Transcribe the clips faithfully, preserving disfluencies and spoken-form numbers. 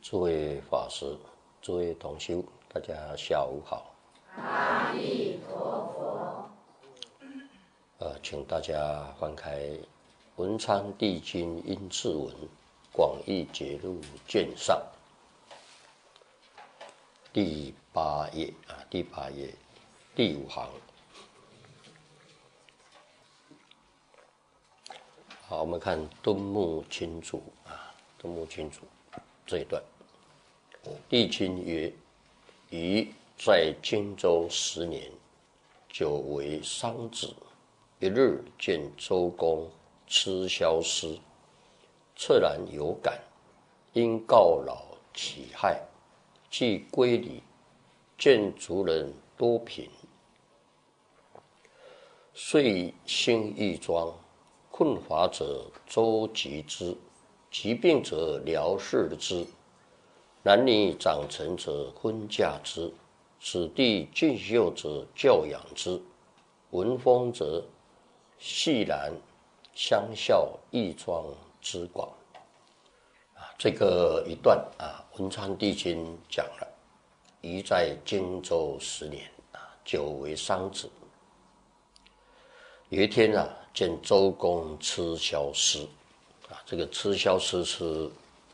诸位法师、诸位同修，大家下午好。 阿弥陀佛。 呃，请大家翻开《文昌帝君因次文广义解录卷上第八页啊，第八页第五行。好，我们看敦木清主啊，敦木清主这一段。帝君曰：余在荆州十年，久为商子。一日见周公吃萧丝，恻然有感，因告老乞害，既归礼，见族人多贫，遂兴义庄。困乏者周济之，疾病者疗治之，男女长成者婚嫁之，子弟俊秀者教养之，闻风则细然相效义庄之广。啊，这个一段啊，文昌帝君讲了，余在荆州十年啊，久为商子。有一天啊，见周公吃萧丝啊，这个吃萧丝是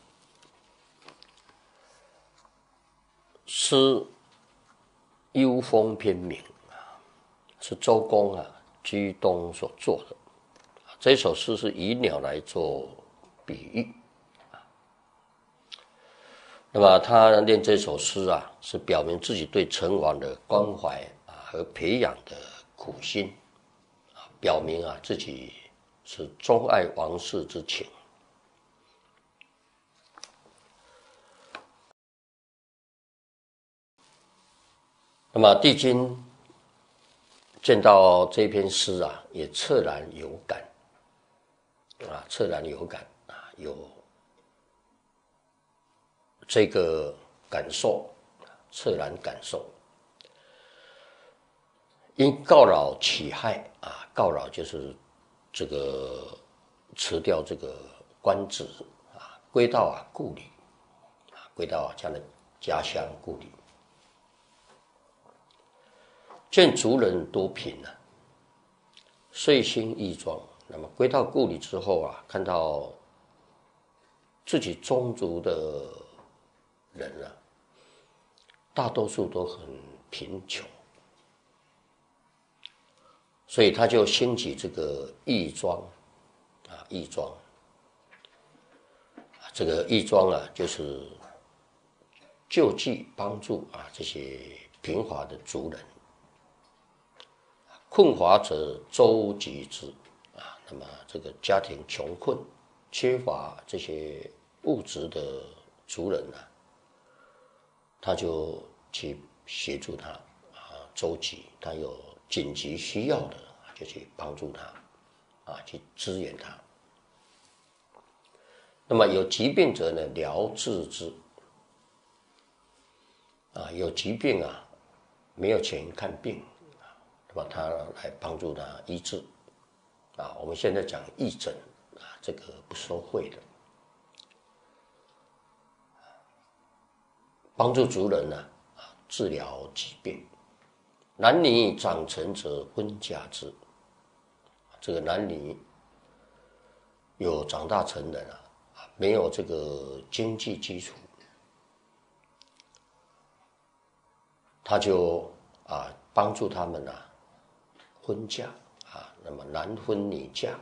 诗幽风篇名啊，是周公啊居东所作的。这首诗是以鸟来做比喻啊。那么他念这首诗啊，是表明自己对成王的关怀啊和培养的苦心。表明啊自己是钟爱王室之情。那么帝君见到这篇诗啊，也恻然有感啊，恻然有感啊，有这个感受，恻然感受。因告老乞害啊，告老就是这个辞掉这个官职啊，归到啊故里啊，归到啊这样的家乡故里。见族人多贫啊，遂兴义庄。那么归到故里之后啊，看到自己宗族的人啊，大多数都很贫穷。所以他就兴起这个义庄啊，义庄。这个义庄啊，就是救济帮助啊这些贫乏的族人。困乏者周济之啊，那么这个家庭穷困、缺乏这些物质的族人啊，他就去协助他啊，周济，他有紧急需要的，就去帮助他，啊，去支援他。那么有疾病者呢，疗治之。啊，有疾病啊，没有钱看病，那么他来帮助他医治。啊，我们现在讲义诊啊，这个不收费的，帮助族人呢啊治疗疾病。男女长成者婚嫁之，这个男女有长大成人啊，没有这个经济基础，他就啊帮助他们啊婚嫁啊，那么男婚女嫁，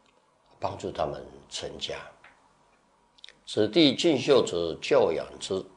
帮助他们成家。子弟俊秀者教养之，